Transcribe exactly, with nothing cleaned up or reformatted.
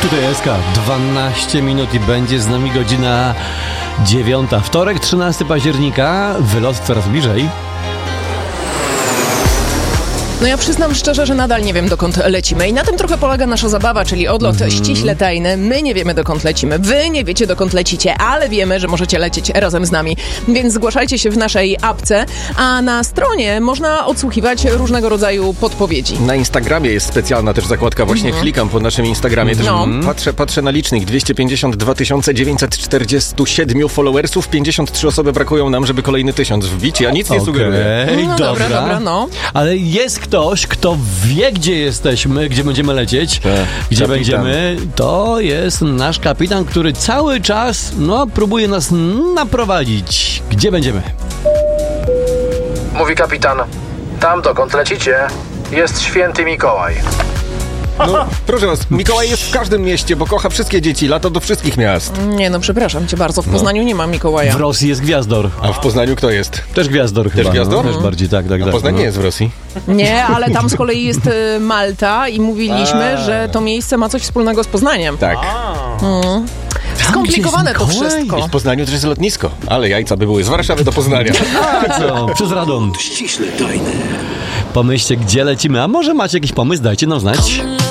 Tutaj S K, dwanaście minut i będzie z nami godzina dziewiąta. Wtorek, trzynastego października, wylot coraz bliżej. No ja przyznam szczerze, że nadal nie wiem, dokąd lecimy. I na tym trochę polega nasza zabawa, czyli odlot mm-hmm. ściśle tajny. My nie wiemy, dokąd lecimy. Wy nie wiecie, dokąd lecicie, ale wiemy, że możecie lecieć razem z nami. Więc zgłaszajcie się w naszej apce, a na stronie można odsłuchiwać różnego rodzaju podpowiedzi. Na Instagramie jest specjalna też zakładka. Właśnie mm-hmm. klikam po naszym Instagramie. Też no. patrzę, patrzę na licznik. dwieście pięćdziesiąt dwa tysiące dziewięćset czterdzieści siedem followersów. pięćdziesiąt trzy osoby brakują nam, żeby kolejny tysiąc wbić. Ja nic nie okay. sugeruję. No dobra, dobra, dobra no. Ale jest ktoś, kto wie, gdzie jesteśmy, gdzie będziemy lecieć, Ta, gdzie kapitan. będziemy, to jest nasz kapitan, który cały czas, no, próbuje nas naprowadzić. Gdzie będziemy? Mówi kapitan, tam dokąd lecicie, jest święty Mikołaj. No, proszę was, Mikołaj jest w każdym mieście, bo kocha wszystkie dzieci, lata do wszystkich miast. Nie no, przepraszam cię bardzo, w Poznaniu no. nie ma Mikołaja. W Rosji jest Gwiazdor. A w Poznaniu kto jest? Też Gwiazdor chyba. Też Gwiazdor? No, też bardziej, tak, tak, A tak. Poznań no. nie jest w Rosji. Nie, ale tam z kolei jest y, Malta i mówiliśmy, A. że to miejsce ma coś wspólnego z Poznaniem. Tak. Mm. Skomplikowane to wszystko. I w Poznaniu też jest lotnisko, ale jajca by były z Warszawy do Poznania. A co? Przez Radom. Ściśle tajne. Pomyślcie, gdzie lecimy, a może macie jakiś pomysł, dajcie nam znać.